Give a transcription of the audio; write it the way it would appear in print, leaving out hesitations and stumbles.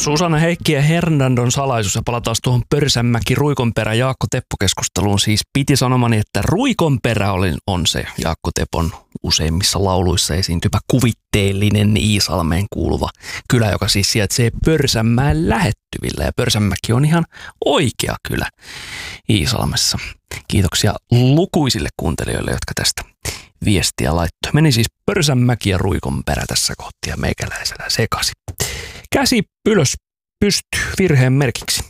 Susanna Heikki ja Hernandon salaisuus ja palataan tuohon Pörsänmäki Ruikonperä Jaakko Teppo-keskusteluun. Siis piti sanomani, että Ruikonperä on se Jaakko Tepon useimmissa lauluissa esiintyvä kuvitteellinen Iisalmeen kuuluva kylä, joka siis sijaitsee Pörsänmäen lähettyvillä. Ja Pörsänmäki on ihan oikea kylä Iisalmessa. Kiitoksia lukuisille kuuntelijoille, jotka tästä viestiä laittoi. Meni siis Pörsänmäki ja Ruikonperä tässä kohti ja meikäläisellä sekasi. Käsi ylös pystyy virheen merkiksi.